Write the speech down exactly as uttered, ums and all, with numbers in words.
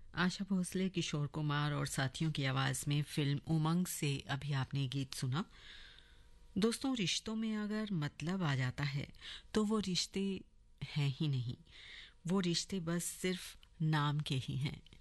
आशा भोसले, किशोर कुमार और साथियों की आवाज में फिल्म उमंग से अभी आपने गीत सुना। दोस्तों, रिश्तों में अगर मतलब आ जाता है तो वो रिश्ते हैं ही नहीं, वो रिश्ते बस सिर्फ नाम के ही हैं।